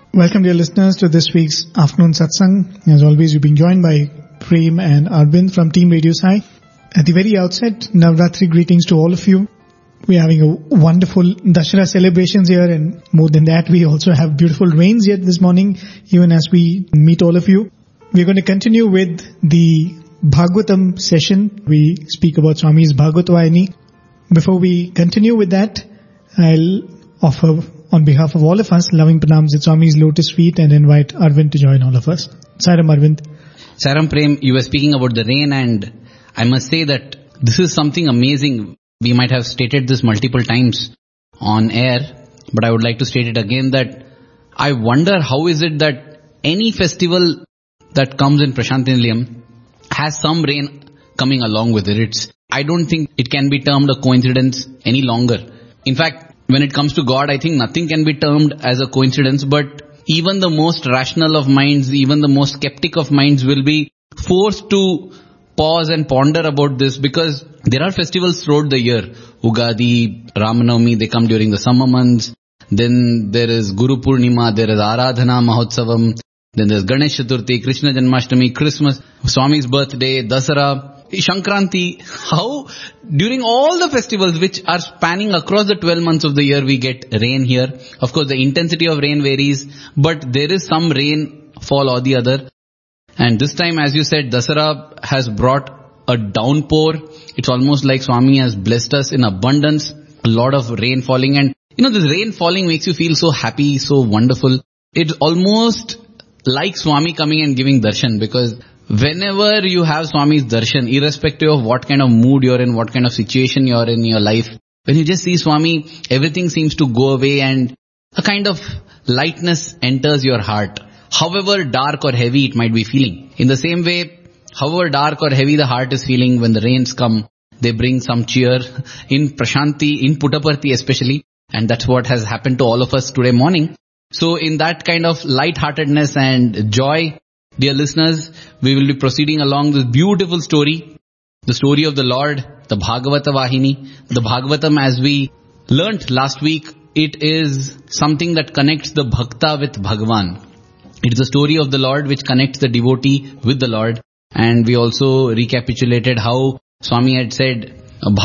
Welcome, dear listeners, to this week's afternoon satsang. As always, you've been joined by Prem and Arvind from Team Radio Sai. At the very outset, Navratri greetings to all of you. We're having a wonderful Dashera celebrations here, and more than that, we also have beautiful rains yet this morning, even as we meet all of you. We're going to continue with the Bhagavatam session. We speak about Swami's Bhagavatvayini. Before we continue with that, I'll offer, on behalf of all of us, loving pranams at Swami's lotus feet and invite Arvind to join all of us. Sairam, Arvind. Sairam, Prem, you were speaking about the rain, and I must say that this is something amazing. We might have stated this multiple times on air, but I would like to state it again that I wonder how is it that any festival that comes in Prasanthi Nilayam has some rain coming along with it. I don't think it can be termed a coincidence any longer. In fact, when it comes to God, I think nothing can be termed as a coincidence, but even the most rational of minds, even the most skeptic of minds will be forced to pause and ponder about this, because there are festivals throughout the year. Ugadi, Ramanavami, they come during the summer months. Then there is Guru Purnima, there is Aradhana Mahotsavam. Then there's Ganesh Chaturthi, Krishna Janmashtami, Christmas, Swami's birthday, Dasara, Shankranti. How during all the festivals which are spanning across the 12 months of the year we get rain here. Of course the intensity of rain varies, but there is some rain fall or the other. And this time, as you said, Dasara has brought a downpour. It's almost like Swami has blessed us in abundance. A lot of rain falling, and this rain falling makes you feel so happy, so wonderful. It's almost like Swami coming and giving darshan, because whenever you have Swami's darshan, irrespective of what kind of mood you're in, what kind of situation you're in your life, when you just see Swami, everything seems to go away and a kind of lightness enters your heart. However dark or heavy it might be feeling. In the same way, however dark or heavy the heart is feeling, when the rains come, they bring some cheer in Prasanthi, in Puttaparthi especially. And that's what has happened to all of us today morning. So in that kind of lightheartedness and joy, dear listeners, we will be proceeding along this beautiful story. The story of the Lord, the Bhagavata Vahini. The Bhagavatam, as we learnt last week, it is something that connects the Bhakta with Bhagavan. It is the story of the Lord which connects the devotee with the Lord. And we also recapitulated how Swami had said,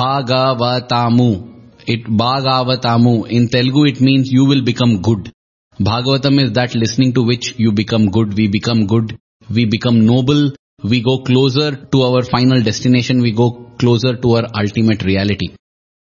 Bhagavatamu. Bhagavatamu. In Telugu it means you will become good. Bhagavatam is that listening to which you become good. We become good. We become noble. We go closer to our final destination. We go closer to our ultimate reality.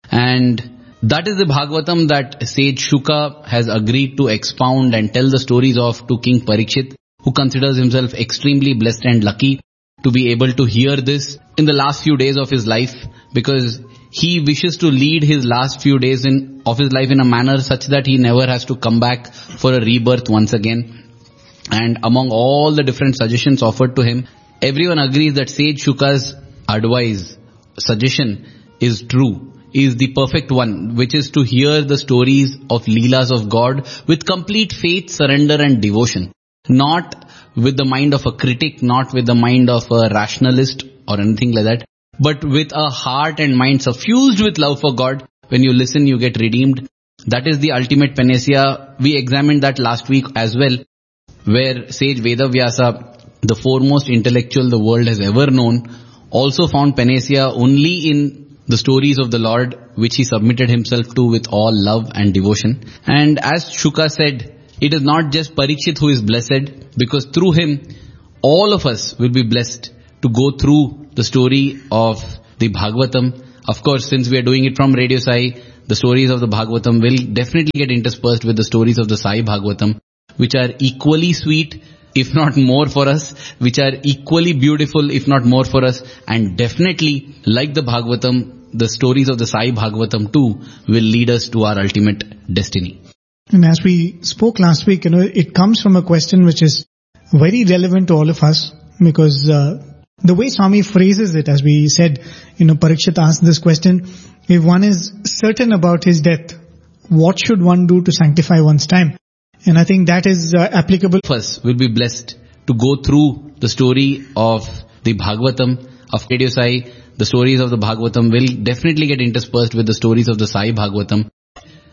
And that is the Bhagavatam that sage Shuka has agreed to expound and tell the stories of to King Parikshit, who considers himself extremely blessed and lucky to be able to hear this in the last few days of his life, because he wishes to lead his last few days of his life in a manner such that he never has to come back for a rebirth once again. And among all the different suggestions offered to him, everyone agrees that sage Shuka's advice, suggestion is true, is the perfect one, which is to hear the stories of Leelas of God with complete faith, surrender and devotion. Not with the mind of a critic, not with the mind of a rationalist or anything like that, but with a heart and mind suffused with love for God. When you listen, you get redeemed. That is the ultimate panacea. We examined that last week as well, where sage Vedavyasa, the foremost intellectual the world has ever known, also found panacea only in the stories of the Lord, which he submitted himself to with all love and devotion. And as Shuka said, it is not just Parikshit who is blessed, because through him, all of us will be blessed to go through the story of the Bhagavatam. Of course, since we are doing it from Radio Sai, the stories of the Bhagavatam will definitely get interspersed with the stories of the Sai Bhagavatam, which are equally sweet, if not more for us, which are equally beautiful, if not more for us, and definitely, like the Bhagavatam, the stories of the Sai Bhagavatam too will lead us to our ultimate destiny. And as we spoke last week, it comes from a question which is very relevant to all of us, because the way Swami phrases it, as we said, Parikshit asked this question, if one is certain about his death, what should one do to sanctify one's time? And I think that is applicable. First, will be blessed to go through the story of the Bhagavatam of Radio Sai. The stories of the Bhagavatam will definitely get interspersed with the stories of the Sai Bhagavatam.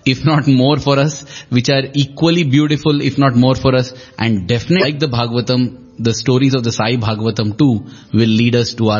if not more for us, which are equally beautiful, if not more for us, and definitely like the Bhagavatam, the stories of the Sai Bhagavatam too will lead us to our